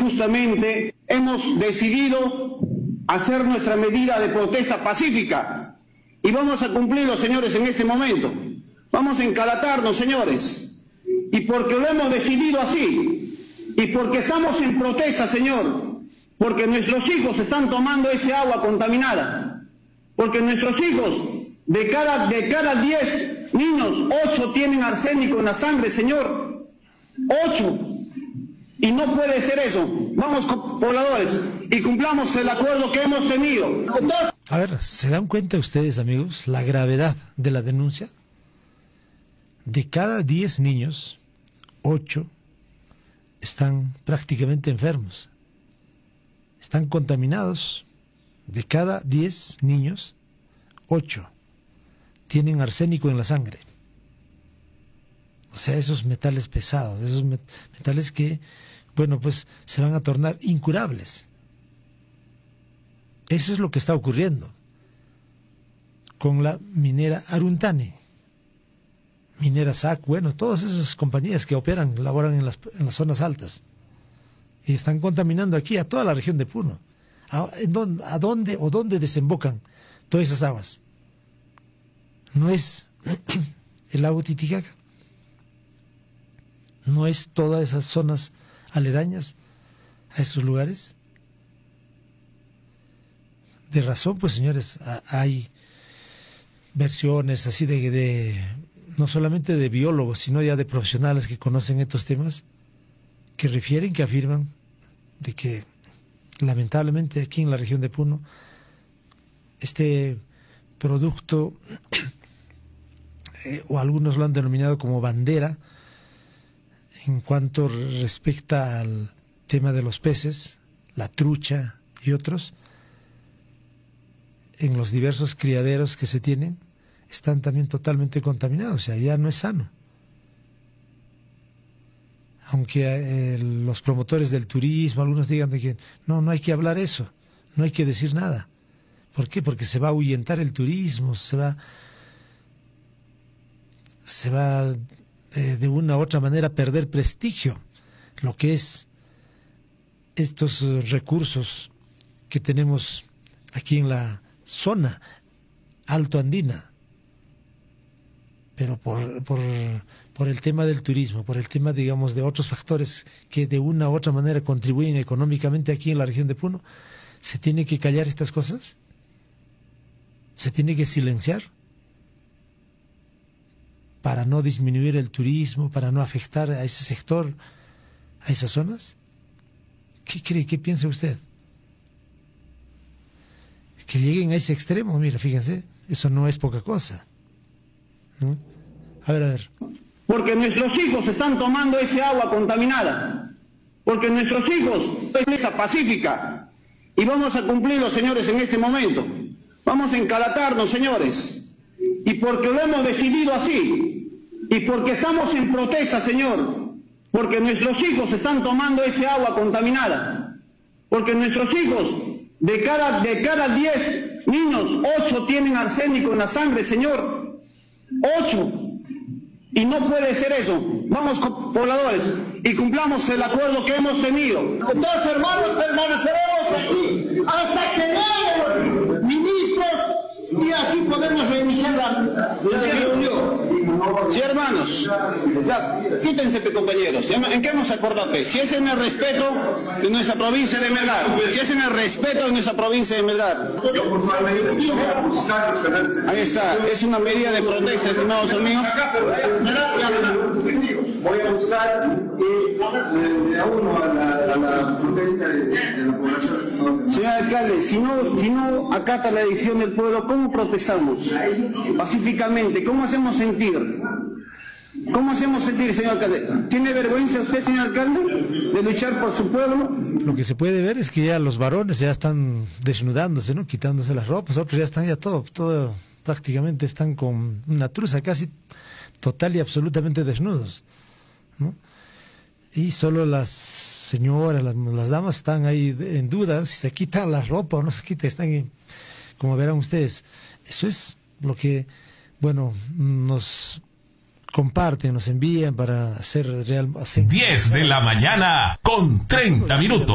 justamente hemos decidido hacer nuestra medida de protesta pacífica y vamos a cumplirlo, señores, en este momento. Vamos a encalatarnos, señores, y porque lo hemos decidido así y porque estamos en protesta, señor, porque nuestros hijos están tomando ese agua contaminada, porque nuestros hijos, de cada 10 niños, 8 tienen arsénico en la sangre, señor, 8. Y no puede ser eso. Vamos, pobladores, y cumplamos el acuerdo que hemos tenido. Entonces... A ver, ¿se dan cuenta ustedes, amigos, la gravedad de la denuncia? De cada 10 niños, 8 están prácticamente enfermos. Están contaminados. De cada 10 niños, 8 tienen arsénico en la sangre. O sea, esos metales pesados, esos metales que, bueno, pues se van a tornar incurables. Eso es lo que está ocurriendo con la minera Aruntani, minera SAC, bueno, todas esas compañías que operan, laboran en las zonas altas y están contaminando aquí a toda la región de Puno. ¿A dónde desembocan todas esas aguas? ¿No es el lago Titicaca? ¿No es todas esas zonas aledañas a esos lugares? De razón, pues, señores, hay versiones así no solamente de biólogos, sino ya de profesionales que conocen estos temas, que refieren, que afirman de que lamentablemente aquí en la región de Puno este producto o algunos lo han denominado como bandera en cuanto respecta al tema de los peces, la trucha y otros, en los diversos criaderos que se tienen, están también totalmente contaminados, o sea, ya no es sano. Aunque los promotores del turismo, algunos digan de que no hay que hablar eso, no hay que decir nada. ¿Por qué? Porque se va a ahuyentar el turismo, se va de una u otra manera a perder prestigio, lo que es estos recursos que tenemos aquí en la zona altoandina. Pero por el tema del turismo, por el tema, digamos, de otros factores que de una u otra manera contribuyen económicamente aquí en la región de Puno, ¿se tiene que callar estas cosas? ¿Se tiene que silenciar? Para no disminuir el turismo, para no afectar a ese sector, a esas zonas. ¿Qué cree? ¿Qué piensa usted? Que lleguen a ese extremo, mira, fíjense, eso no es poca cosa, ¿no? A ver. Porque nuestros hijos están tomando ese agua contaminada. Porque nuestros hijos es pacífica. Y vamos a cumplirlo, señores, en este momento. Vamos a encalatarnos, señores. Y porque lo hemos decidido así. Y porque estamos en protesta, señor. Porque nuestros hijos están tomando ese agua contaminada. Porque nuestros hijos, de cada 10 niños, 8 tienen arsénico en la sangre, señor. 8. Y no puede ser eso. Vamos, pobladores, y cumplamos el acuerdo que hemos tenido. Entonces, hermanos, permaneceremos aquí hasta que lleguen los ministros y así podemos reiniciar la reunión. Sí, hermanos, ya, quítense, compañeros. ¿En qué hemos acordado? Si es en el respeto de nuestra provincia de Melgar, si es en el respeto de nuestra provincia de Melgar. Ahí está, es una medida de protesta, estimados amigos. Voy a buscar de a uno a la protesta de la población. Señor alcalde, si no acata la decisión del pueblo, ¿cómo protestamos? Pacíficamente, ¿cómo hacemos sentir? ¿Cómo hacemos sentir, señor alcalde? ¿Tiene vergüenza usted, señor alcalde, de luchar por su pueblo? Lo que se puede ver es que ya los varones ya están desnudándose, ¿no? Quitándose las ropas, otros ya están todo prácticamente están con una truza casi total y absolutamente desnudos, ¿no? Y solo las señoras, las damas están ahí en duda si se quitan la ropa o no se quitan, están como verán ustedes. Eso es lo que, bueno, nos comparten, nos envían para hacer 10 de la mañana con 30 minutos.